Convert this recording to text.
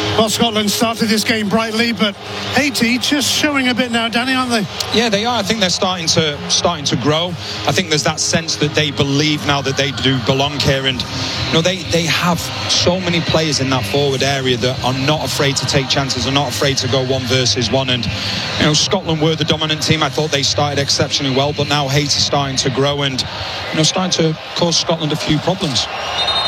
Well, Scotland started this game brightly, but Haiti just showing a bit now, Danny, aren't they? Yeah, they are. I think they're starting to grow. I think there's that sense that they believe now that they do belong here, and they have so many players in that forward area that are not afraid to take chances, are not afraid to go 1 versus 1. And Scotland were the dominant team. I thought they started exceptionally well, but now Haiti's starting to grow and starting to cause Scotland a few problems.